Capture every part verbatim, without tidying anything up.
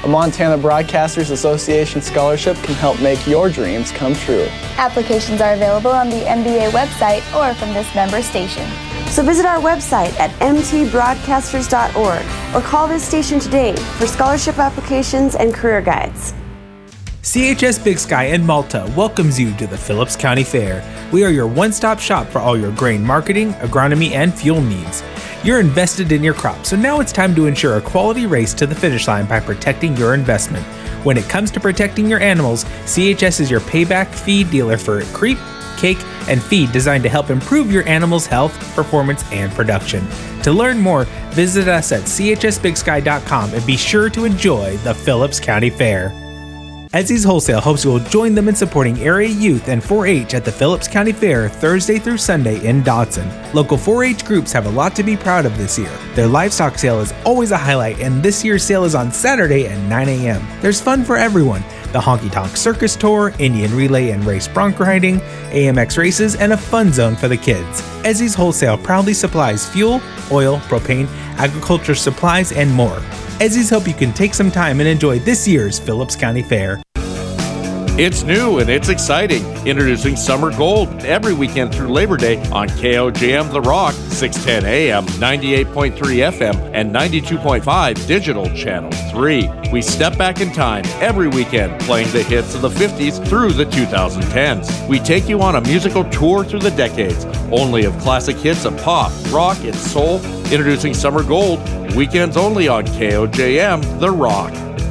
A Montana Broadcasters Association scholarship can help make your dreams come true. Applications are available on the M B A website or from this member station. So visit our website at m t broadcasters dot org or call this station today for scholarship applications and career guides. C H S Big Sky in Malta welcomes you to the Phillips County Fair. We are your one-stop shop for all your grain marketing, agronomy, and fuel needs. You're invested in your crop, so now it's time to ensure a quality race to the finish line by protecting your investment. When it comes to protecting your animals, C H S is your payback feed dealer for creep, cake, and feed designed to help improve your animal's health, performance, and production. To learn more, visit us at c h s big sky dot com and be sure to enjoy the Phillips County Fair. Ezzy's Wholesale hopes you will join them in supporting area youth and four H at the Phillips County Fair Thursday through Sunday in Dodson. Local four H groups have a lot to be proud of this year. Their livestock sale is always a highlight, and this year's sale is on Saturday at nine a.m. There's fun for everyone. The Honky Tonk Circus Tour, Indian Relay and Race Bronc Riding, A M X races, and a fun zone for the kids. Ezzy's Wholesale proudly supplies fuel, oil, propane, agriculture supplies, and more. Ezzy's hope you can take some time and enjoy this year's Phillips County Fair. It's new and it's exciting. Introducing Summer Gold every weekend through Labor Day on K O J M The Rock, six ten A M, ninety-eight point three F M, and ninety-two point five Digital Channel three. We step back in time every weekend playing the hits of the fifties through the two thousand tens. We take you on a musical tour through the decades, only of classic hits of pop, rock, and soul. Introducing Summer Gold, weekends only on K O J M The Rock.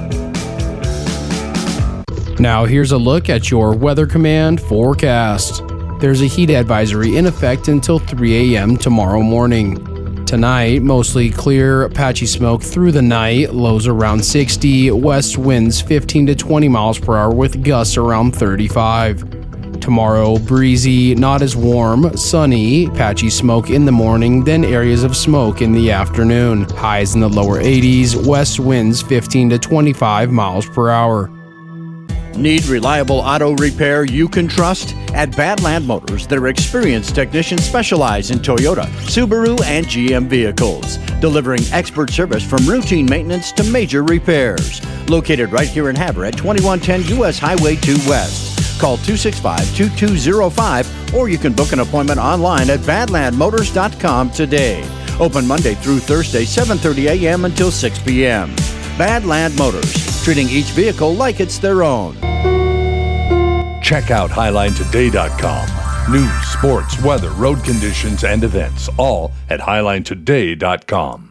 Now here's a look at your Weather Command forecast. There's a heat advisory in effect until three a.m. tomorrow morning. Tonight, mostly clear, patchy smoke through the night, lows around sixty, west winds fifteen to twenty miles per hour with gusts around thirty-five. Tomorrow, breezy, not as warm, sunny, patchy smoke in the morning, then areas of smoke in the afternoon. Highs in the lower eighties, west winds fifteen to twenty-five miles per hour. Need reliable auto repair you can trust? At Badland Motors, their experienced technicians specialize in Toyota, Subaru, and G M vehicles, delivering expert service from routine maintenance to major repairs. Located right here in Havre at twenty-one ten U S Highway two West. Call two six five, two two zero five or you can book an appointment online at badland motors dot com today. Open Monday through Thursday, seven thirty a.m. until six p.m. Badland Motors, treating each vehicle like it's their own. Check out highline today dot com. News, sports, weather, road conditions, and events, all at highline today dot com.